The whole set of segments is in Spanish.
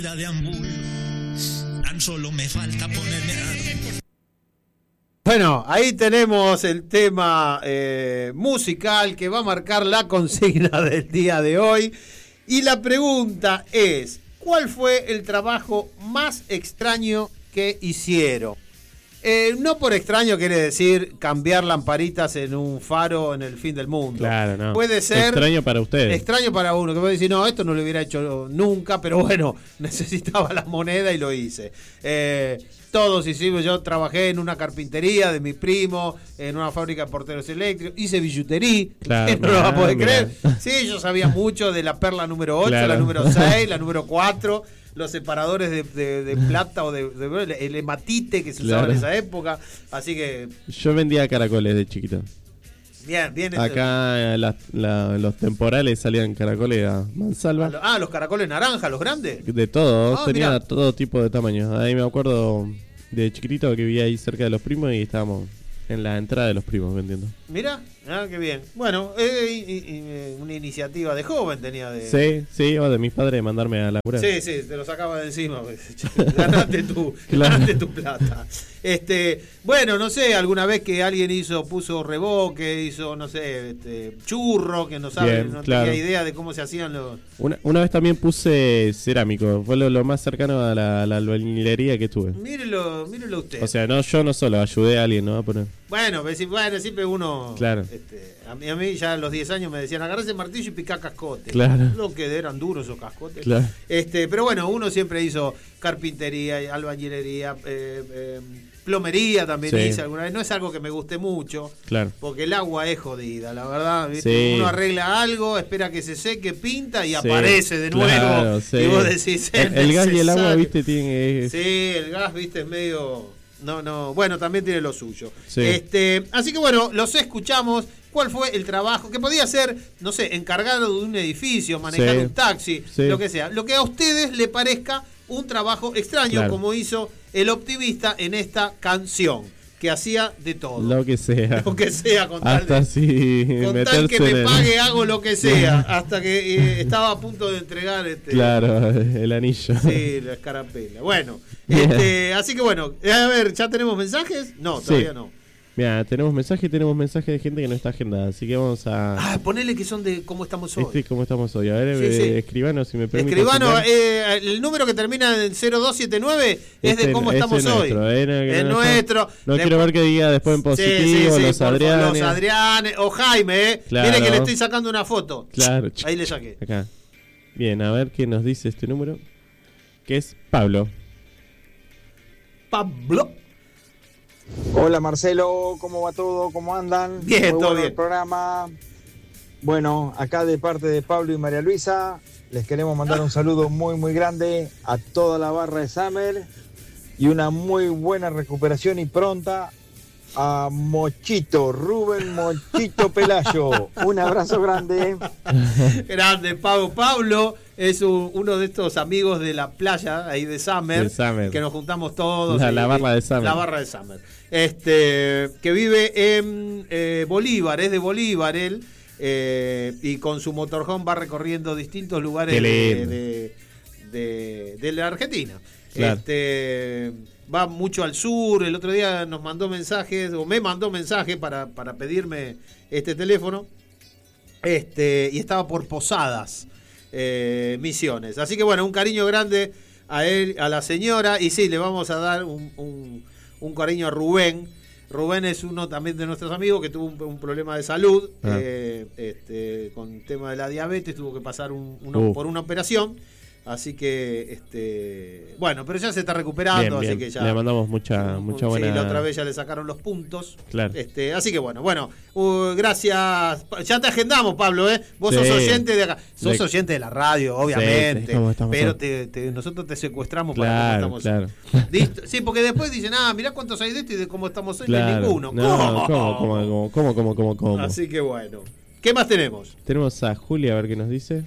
De Ambul, tan solo me falta ponerme a... Bueno, ahí tenemos el tema musical que va a marcar la consigna del día de hoy. Y la pregunta es, ¿cuál fue el trabajo más extraño que hicieron? No por extraño quiere decir cambiar lamparitas en un faro en el fin del mundo. Claro, no. Puede ser extraño para ustedes. Extraño para uno, que puede decir, no, esto no lo hubiera hecho nunca, pero bueno, necesitaba la moneda y lo hice. Todos hicimos, yo trabajé en una carpintería de mi primo, en una fábrica de porteros eléctricos, hice billutería, claro, no lo vas a poder creer. Sí, yo sabía mucho de la perla número 8, claro. la número 6, la número 4, los separadores de plata o de el hematite que se usaba en esa época, así que... Yo vendía caracoles de chiquito. Bien. Acá los temporales salían caracoles a mansalva. Los caracoles naranja, los grandes. De todo, tenía mirá. todo tipo de tamaños. Ahí me acuerdo de chiquitito que vivía ahí cerca de los primos y estábamos en la entrada de los primos vendiendo. Mira, qué bien. Bueno, una iniciativa de joven tenía de... Sí, o de mis padres de mandarme a laburar. Sí, te lo sacaba de encima. Ganaste tu plata. Bueno, no sé, alguna vez que alguien puso reboque, hizo, no sé, churro, que no sabe, Bien, no claro. tenía idea de cómo se hacían los... Una vez también puse cerámico, fue lo más cercano a la albañilería que tuve. Mírelo usted. O sea, yo no solo, ayudé a alguien, ¿no? A poner. Bueno, siempre uno... Claro. A mí ya a los 10 años me decían, agarrá ese martillo y picá cascotes. Claro. Lo que eran duros esos cascotes. Claro. Pero bueno, uno siempre hizo carpintería, albañilería, plomería también hice alguna vez. No es algo que me guste mucho, Claro. porque el agua es jodida, la verdad. ¿Viste? Sí. Uno arregla algo, espera que se seque, pinta y Sí, aparece de nuevo. claro, sí. Y vos decís, el gas y el agua, necesario. viste, tienen... Sí, el gas, viste, es medio... No, bueno, también tiene lo suyo. Sí. Así que bueno, los escuchamos. ¿Cuál fue el trabajo? Que podía ser, no sé, encargado de un edificio, manejar un taxi, lo que sea. Lo que a ustedes le parezca un trabajo extraño, Claro. como hizo el optimista en esta canción, que hacía de todo. Lo que sea. Lo que sea, con tal Hasta si con tal que me pague, hago lo que sea. Hasta que estaba a punto de entregar Claro, el anillo. Sí, la escarapela. Bueno, así que bueno, a ver, ¿ya tenemos mensajes? No, todavía no. Mira, tenemos mensajes de gente que no está agendada, así que vamos a... ponele que son de cómo estamos hoy. ¿Cómo estamos hoy? A ver, Sí. escribano, si me permite. Escribano, el número que termina en 0279 es de cómo estamos hoy. Es nuestro. No quiero ver que diga después en positivo, Sí, los Adrianes. Los Adrianes, o Jaime, Claro. Mire que le estoy sacando una foto. Claro. Ahí le saqué. Acá. Bien, a ver qué nos dice este número. Que es Pablo. Pablo. Hola Marcelo, ¿cómo va todo? ¿Cómo andan? Bien, Muy todo bueno bien. el programa. Bueno, acá de parte de Pablo y María Luisa, les queremos mandar un saludo muy muy grande a toda la barra de Summer y una muy buena recuperación y pronta a Mochito, Rubén Mochito Pelayo. Un abrazo grande. Grande, Pablo es uno de estos amigos de la playa ahí de Summer, que nos juntamos todos. La barra de Summer. La barra de Summer. Que vive en Bolívar, es de Bolívar él, y con su motorhome va recorriendo distintos lugares de la Argentina. Claro. Va mucho al sur. El otro día nos mandó mensajes, o me mandó mensajes para pedirme este teléfono. Y estaba por Posadas, Misiones. Así que bueno, un cariño grande a él, a la señora. Y sí, le vamos a dar un cariño a Rubén. Rubén es uno también de nuestros amigos que tuvo un problema de salud con el tema de la diabetes. Tuvo que pasar por una operación. Así que, bueno, pero ya se está recuperando, bien. así que ya... Le mandamos mucha buena... Sí, la otra vez ya le sacaron los puntos. Claro. Así que bueno, gracias. Ya te agendamos, Pablo, ¿eh? Vos sos oyente de acá. Sos oyente de la radio, obviamente. Pero nosotros te secuestramos para cómo estamos hoy. ¿Listo? Sí, porque después dicen, mirá cuántos hay de esto y de cómo estamos hoy, no hay ninguno. ¿Cómo? Así que bueno. ¿Qué más tenemos? Tenemos a Julia, a ver qué nos dice.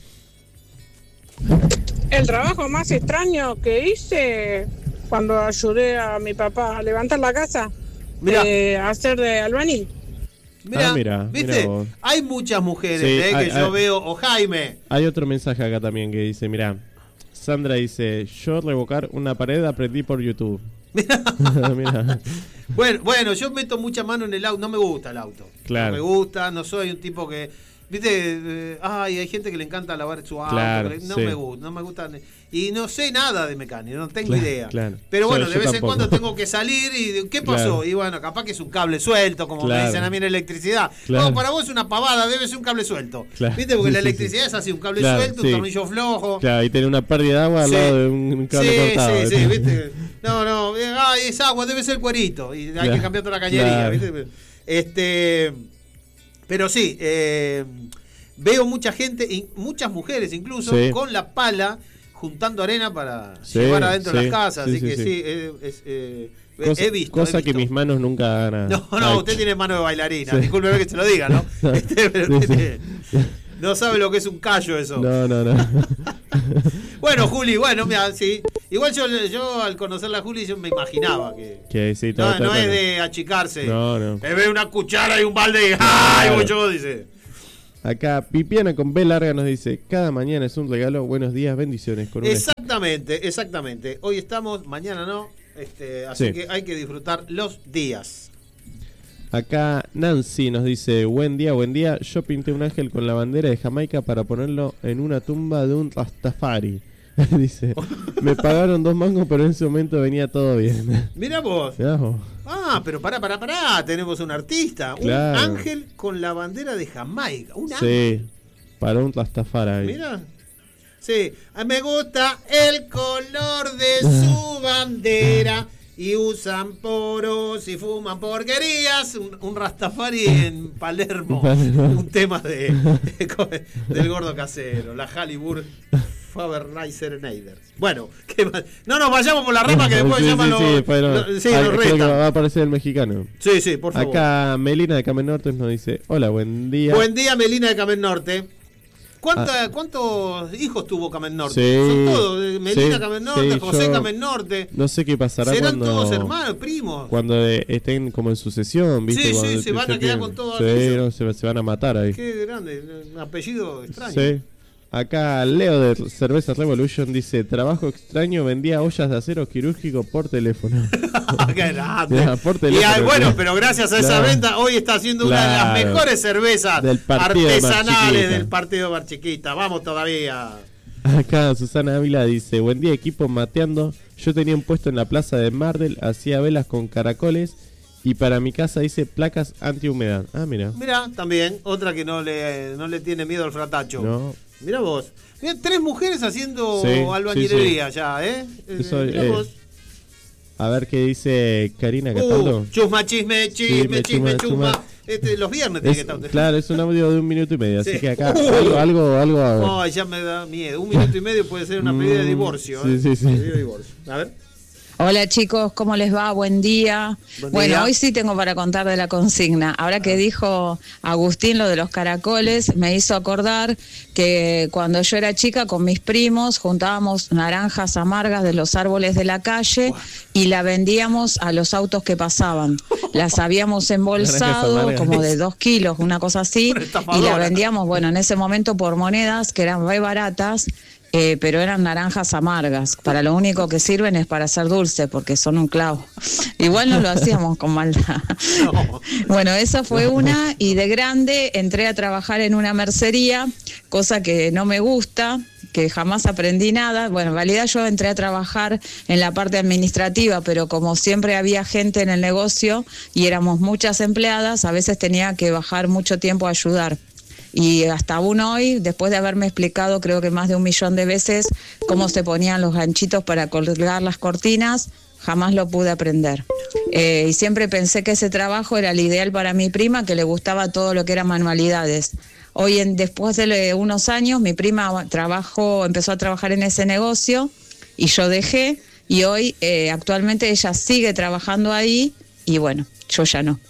El trabajo más extraño que hice cuando ayudé a mi papá a levantar la casa, a hacer de albañil. Mira, ¿viste? Hay muchas mujeres que yo veo, o Jaime. Hay otro mensaje acá también que dice, mira, Sandra dice, yo revocar una pared aprendí por YouTube. Mirá. Bueno, yo meto mucha mano en el auto, no me gusta el auto. Claro. No me gusta, no soy un tipo que... Viste, hay gente que le encanta lavar su auto, claro, no sí. me gusta. Y no sé nada de mecánica, no tengo idea. Claro. Pero bueno, de vez tampoco. en cuando tengo que salir y ¿qué pasó? Claro. Y bueno, capaz que es un cable suelto, como me dicen a mí en electricidad. Claro. No, para vos es una pavada, debe ser un cable suelto. Claro. Viste, porque Sí, la sí, electricidad es así, un cable Claro, suelto, sí. un tornillo flojo. Claro, y tiene una pérdida de agua al lado de un cable cortado. Sí, viste. No, es agua, debe ser cuerito. Y hay que cambiar toda la cañería, Claro. ¿viste? Pero sí, veo mucha gente, y muchas mujeres incluso, con la pala juntando arena para llevar adentro de las casas. Así que he visto. Cosa que mis manos nunca han. No, usted tiene mano de bailarina. Discúlpeme que se lo diga, ¿no? No sabe lo que es un callo eso. No. Bueno, Juli, mira, sí. Igual yo al conocerla a Juli, yo me imaginaba que sí, no es de achicarse. No. Me ve una cuchara y un balde y ¡ay! Voy yo, dice. Acá Pipiana con B larga nos dice, cada mañana es un regalo, buenos días, bendiciones. Con Exactamente. Hoy estamos, mañana no. Así que hay que disfrutar los días. Acá Nancy nos dice, buen día, yo pinté un ángel con la bandera de Jamaica para ponerlo en una tumba de un Rastafari. Dice, me pagaron 2 mangos, pero en ese momento venía todo bien. Mirá vos. Pero pará, tenemos un artista, claro. Un ángel con la bandera de Jamaica. Un ángel. Sí, para un Rastafari. Mira. Sí, me gusta el color de su bandera. Y usan poros y fuman porquerías. Un Rastafari en Palermo. Un tema del gordo casero. La Halliburton Fabernicer Neider. Bueno, no nos vayamos por la rama que después llaman los creo que va a aparecer el mexicano. Sí, por favor. Acá Melina de Camen Norte nos dice, hola, buen día. Buen día, Melina de Camen Norte. ¿Cuántos hijos tuvo Camen Norte? Sí, son todos, Melina Camen Norte, José Camen Norte. No sé qué pasará. Serán todos hermanos, primos. Cuando estén como en sucesión, ¿viste? Sí, se van a quedar con todo. Se van a matar ahí. Qué grande, un apellido extraño. Sí. Acá Leo de Cerveza Revolution dice, trabajo extraño, vendía ollas de acero quirúrgico por teléfono. Qué grande. Por teléfono, pero gracias a esa venta hoy está haciendo una de las mejores cervezas artesanales del partido Bar Chiquita. Vamos todavía. Acá Susana Ávila dice, buen día equipo mateando, yo tenía un puesto en la plaza de Mardel, hacía velas con caracoles y para mi casa dice placas antihumedad. Mira. Mira, también, otra que no le tiene miedo al fratacho. No. Mira vos. Mirá, 3 mujeres haciendo albañilería ya, ¿eh? Mirá vos. A ver qué dice Karina Cataldo. Chusma, chisme, chusma. Los viernes tiene que estar. Claro, es un audio de 1 minuto y medio, así que acá algo. No, ya me da miedo. 1 minuto y medio puede ser una pedida de divorcio. Sí. A ver. Hola chicos, ¿cómo les va? Buen día. Bueno, hoy sí tengo para contar de la consigna. Ahora que dijo Agustín lo de los caracoles, me hizo acordar que cuando yo era chica con mis primos juntábamos naranjas amargas de los árboles de la calle y la vendíamos a los autos que pasaban. Las habíamos embolsado como de 2 kilos, una cosa así, y la vendíamos, bueno, en ese momento por monedas que eran re baratas. Pero eran naranjas amargas. Para lo único que sirven es para hacer dulce, porque son un clavo. Igual no lo hacíamos con maldad. No. Bueno, esa fue una, y de grande entré a trabajar en una mercería, cosa que no me gusta, que jamás aprendí nada. Bueno, en realidad yo entré a trabajar en la parte administrativa, pero como siempre había gente en el negocio y éramos muchas empleadas, a veces tenía que bajar mucho tiempo a ayudar. Y hasta aún hoy, después de haberme explicado creo que más de 1 millón de veces cómo se ponían los ganchitos para colgar las cortinas, jamás lo pude aprender. Y siempre pensé que ese trabajo era el ideal para mi prima, que le gustaba todo lo que eran manualidades. Hoy, después de unos años, mi prima empezó a trabajar en ese negocio y yo dejé. Y hoy, actualmente, ella sigue trabajando ahí y bueno, yo ya no.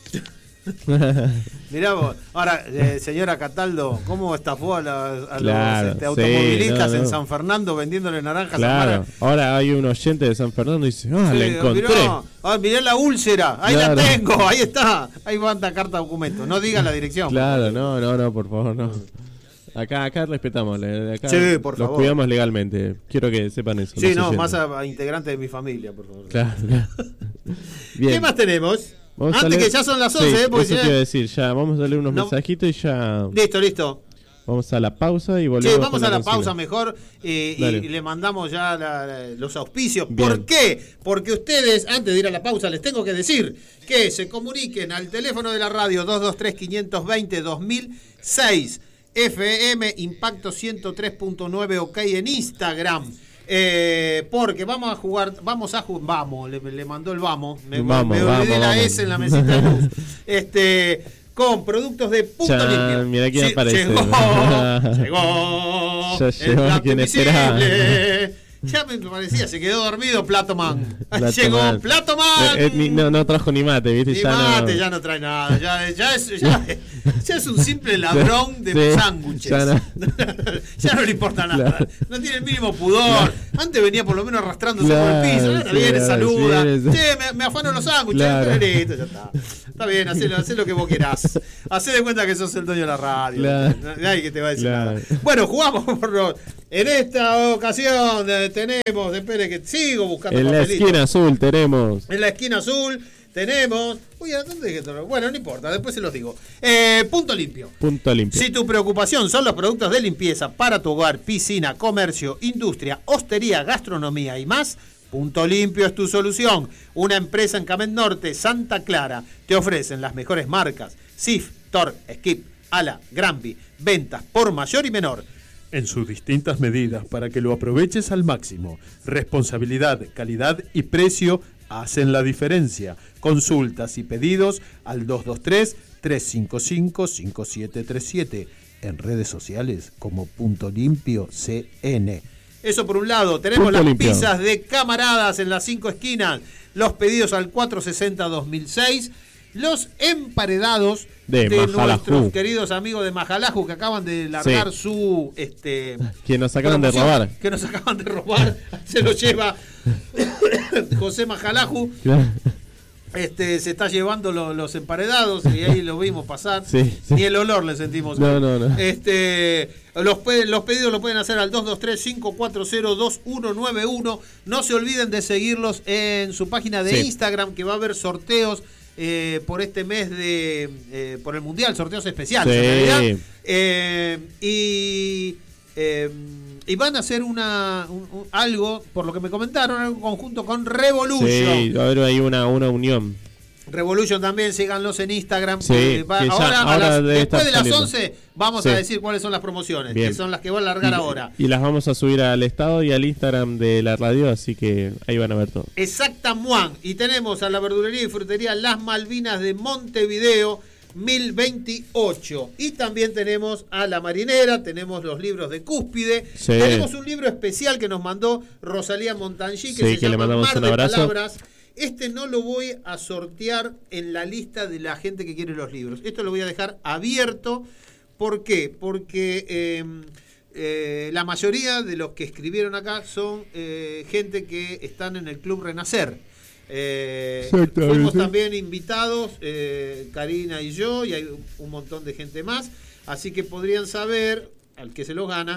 Mirá vos, ahora, señora Cataldo, ¿cómo estafó a los automovilistas en San Fernando vendiéndole naranjas amargas? Ahora hay un oyente de San Fernando y dice, la encontré. Mirá la úlcera, ahí la tengo, ahí está. Ahí manda carta documento, no diga la dirección. Claro, no, por favor, no. Acá respetamos, acá sí, por los favor. cuidamos legalmente. Quiero que sepan eso. Sí, no, más a integrantes de mi familia, por favor. Claro. Bien. ¿Qué más tenemos? Vamos Antes que ya son las 11, sí, porque eso te iba a decir, ya vamos a leer unos mensajitos y ya. Listo. Vamos a la pausa y volvemos. Sí, vamos con a la consigna. pausa mejor y le mandamos ya los auspicios. Bien. ¿Por qué? Porque ustedes, antes de ir a la pausa, les tengo que decir que se comuniquen al teléfono de la radio 223-520-2006 FM Impacto 103.9 OK en Instagram. Porque vamos a jugar, le mandó el me olvidé la S en la mesita de luz. Con productos de Punto Limpio. Mira quién aparece. Llegó Ya llegó quien esperaba. Ya me parecía, se quedó dormido Platoman. Platoman. Llegó Platoman. No trajo ni mate, ¿viste? Ni mate, ya no trae nada. Ya es un simple ladrón de sándwiches. Ya no le importa nada. Claro. No tiene el mínimo pudor. Claro. Antes venía por lo menos arrastrándose por el piso. Ahora viene, saluda. Che, me afano los sándwiches. Claro. Listo, ya está. Está bien, hacé lo que vos querás. Hacé de cuenta que sos el dueño de la radio. Claro. Nadie que te va a decir nada. Bueno, jugamos en esta ocasión. Tenemos, espere que sigo buscando en papelitos. La esquina azul tenemos. En la esquina azul tenemos. Uy, ¿a dónde dejé todo? Bueno, no importa, después se los digo. Punto Limpio. Punto Limpio. Si tu preocupación son los productos de limpieza para tu hogar, piscina, comercio, industria, hostería, gastronomía y más, Punto Limpio es tu solución. Una empresa en Camet Norte, Santa Clara, te ofrecen las mejores marcas: Sif, Tork, Skip, Ala, Grampi, ventas por mayor y menor. En sus distintas medidas para que lo aproveches al máximo. Responsabilidad, calidad y precio hacen la diferencia. Consultas y pedidos al 223-355-5737. En redes sociales como Punto Limpio CN. Eso por un lado. Tenemos Punto las limpio. Pizzas de Camaradas en las 5 esquinas. Los pedidos al 460-2006. Los emparedados de nuestros queridos amigos de Majalaju, que acaban de largar su que nos acaban de robar. Que nos acaban de robar. Se lo lleva José Majalaju. Se está llevando los emparedados y ahí lo vimos pasar. Sí. Ni el olor le sentimos. No. Los pedidos lo pueden hacer al 223-540-2191. No se olviden de seguirlos en su página de Instagram, que va a haber sorteos por este mes por el Mundial, sorteos especiales en realidad. Y van a hacer algo, por lo que me comentaron, algo conjunto con Revolution. Sí, va a haber ahí una unión. Revolution también, síganlos en Instagram. Sí, ahora después de las 11 vamos a decir cuáles son las promociones, que son las que voy a largar ahora. Y las vamos a subir al estado y al Instagram de la radio, así que ahí van a ver todo. Exactamente. Y tenemos a la verdulería y frutería Las Malvinas de Montevideo, 1028. Y también tenemos a La Marinera, tenemos los libros de Cúspide. Sí. Tenemos un libro especial que nos mandó Rosalía Montangi, que se llama Mar de Palabras. No lo voy a sortear en la lista de la gente que quiere los libros. Esto lo voy a dejar abierto. ¿Por qué? Porque la mayoría de los que escribieron acá son gente que están en el Club Renacer. Fuimos también invitados, Karina y yo, y hay un montón de gente más. Así que podrían saber, al que se los gana,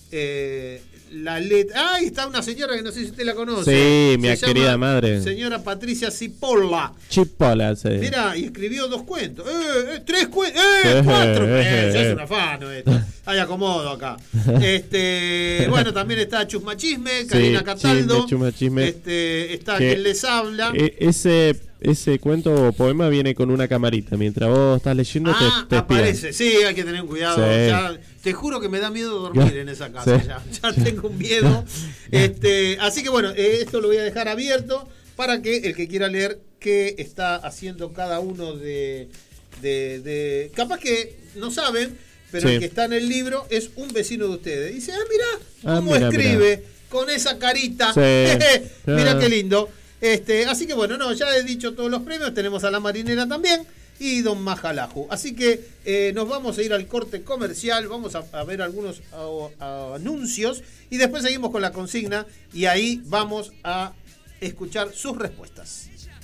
la letra. Ahí está una señora que no sé si usted la conoce. Sí, mi querida madre. Señora Patricia Cipolla. Chipola, sí. Mira, y escribió 2 cuentos. 3 cuentos. 4. Ya es un afano esto. Hay acomodo acá. Bueno, también está Chusmachisme, Karina Cataldo. Chusmachisme. Está quien les habla. Ese cuento o poema viene con una camarita. Mientras vos estás leyendo, te aparece. Sí, hay que tener cuidado. Sí. Ya, te juro que me da miedo dormir en esa casa. Sí. Ya tengo un miedo. Así que bueno, esto lo voy a dejar abierto para que el que quiera leer qué está haciendo cada uno de capaz que no saben, pero el que está en el libro es un vecino de ustedes. Dice, mira cómo escribe con esa carita. Sí. Mira qué lindo. Así que bueno, ya he dicho todos los premios. Tenemos a La Marinera también y Don Majalaju. Así que nos vamos a ir al corte comercial. Vamos a ver algunos anuncios y después seguimos con la consigna y ahí vamos a escuchar sus respuestas.